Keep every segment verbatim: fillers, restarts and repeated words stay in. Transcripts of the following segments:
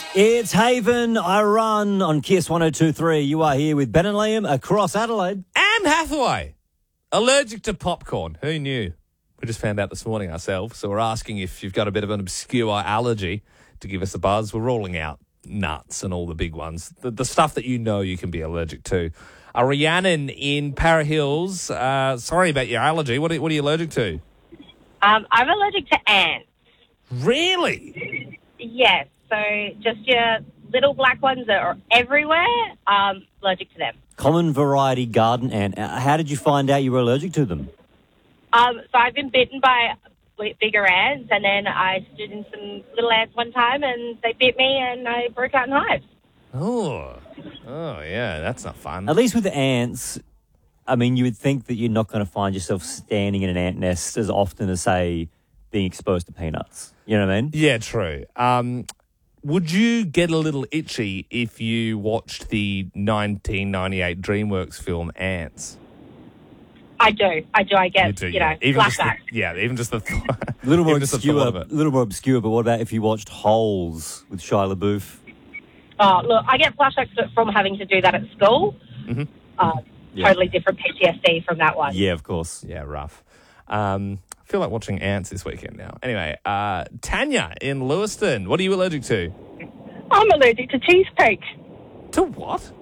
It's Haven, I Run on Kiss one oh two point three. You are here with Ben and Liam across Adelaide. Anne Hathaway, allergic to popcorn. Who knew? We just found out this morning ourselves. So we're asking if you've got a bit of an obscure allergy to give us a buzz. We're ruling out nuts and all the big ones. The, the stuff that you know you can be allergic to. Uh, Rhiannon in Para Hills, uh, sorry about your allergy. What are, what are you allergic to? Um, I'm allergic to ants. Really? Yes, so just your little black ones that are everywhere, um, allergic to them. Common variety garden ant. Uh, How did you find out you were allergic to them? Um, so I've been bitten by bigger ants, and then I stood in some little ants one time, and they bit me, and I broke out in hives. Oh, oh yeah, that's not fun. At least with the ants, I mean, you would think that you're not going to find yourself standing in an ant nest as often as, say, being exposed to peanuts. You know what I mean? Yeah, true. Um, would you get a little itchy if you watched the nineteen ninety-eight DreamWorks film Ants? I do. I do. I get, you, do, you yeah. know, even just the, flashbacks. yeah, even just the A little more even just the obscure. thought of A it. little more obscure. But what about if you watched Holes with Shia LaBeouf? Oh, look, I get flashbacks from having to do that at school. Mm-hmm. Uh, Yeah. Totally different P T S D from that one. Yeah, of course. Yeah, rough. Um, I feel like watching Ants this weekend now. Anyway, uh, Tanya in Lewiston, what are you allergic to? I'm allergic to cheesecake. To what?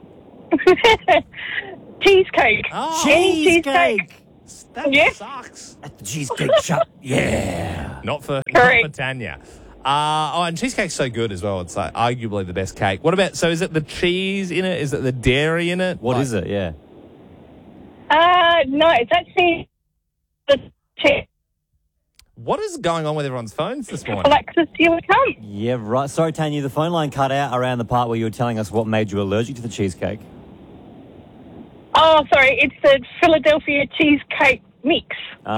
Cheesecake. Oh, Cheesecake. that Yeah. sucks. At the Cheesecake Shop. Yeah. Not for, not Correct. for Tanya. Uh, oh, and cheesecake's so good as well. It's like arguably the best cake. What about, so is it the cheese in it? Is it the dairy in it? What Like- is it? Yeah. Uh, no, it's actually the cheese. What is going on with everyone's phones this morning? Alexis, here we come. Yeah, right. Sorry, Tanya, the phone line cut out around the part where you were telling us what made you allergic to the cheesecake. Oh, sorry, it's the Philadelphia cheesecake mix.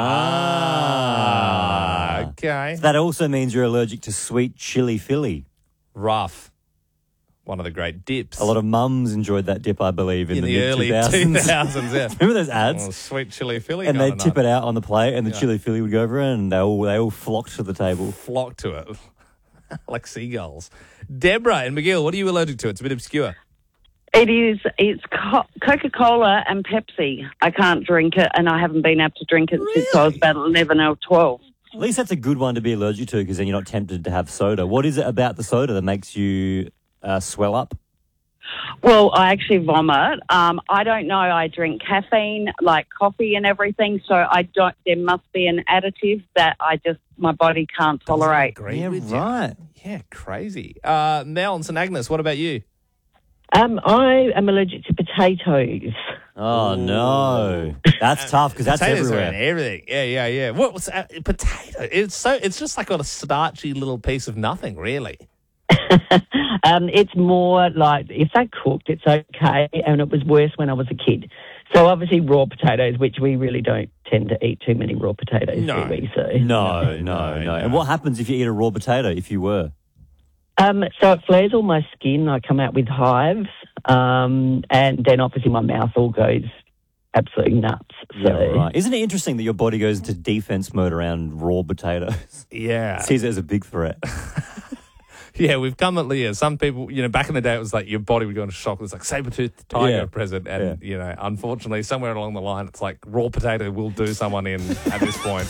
Ah. Okay. That also means you're allergic to sweet chili Philly. Rough. One of the great dips. A lot of mums enjoyed that dip, I believe, in, in the, the, early mid two thousands. two thousands, yeah. Remember those ads? Oh, sweet chili Philly. and going they'd tip on. it out on the plate, and the Yeah. chili Philly would go over, and they all they all flocked to the table. Flock to it. Like seagulls. Deborah in McGill, what are you allergic to? It's a bit obscure. It is. It's co- Coca-Cola and Pepsi. I can't drink it, and I haven't been able to drink it since I was about eleven or twelve. At least that's a good one to be allergic to, because then you're not tempted to have soda. What is it about the soda that makes you uh, swell up? Well, I actually vomit. Um, I don't know. I drink caffeine, like coffee and everything, so I don't. There must be an additive that I just my body can't tolerate. Agree Yeah, with you. right. Yeah, crazy. Uh, Mel and Saint Agnes, what about you? Um, I am allergic to potatoes. Oh, no. That's tough, because that's Potatoes are in everywhere. everything. Yeah, yeah, yeah. What was uh, potato? It's so. It's just like got a starchy little piece of nothing, really. um, it's more like if they're cooked, it's okay, and it was worse when I was a kid. So obviously raw potatoes, which we really don't tend to eat too many raw potatoes, No. do we? So No, no, No, no, no. And what happens if you eat a raw potato, if you were? Um, so it flares all my skin. I come out with hives, um, and then obviously my mouth all goes absolutely nuts. So Yeah, right. Isn't it interesting that your body goes into defense mode around raw potatoes? Yeah. Sees it as a big threat. Yeah, we've come at yeah, some people, you know, back in the day, it was like your body would go into shock. It was like saber-toothed tiger Yeah. present. And, you know, unfortunately, somewhere along the line, it's like raw potato will do someone in at this point.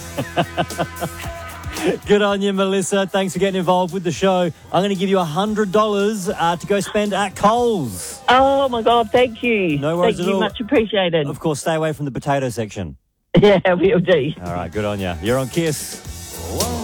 Good on you, Melissa. Thanks for getting involved with the show. I'm going to give you one hundred dollars uh, to go spend at Coles. oh my God, thank you. No worries Thank at you, all. much appreciated. Of course, stay away from the potato section. Yeah, we'll do. All right, good on you. You're on Kiss.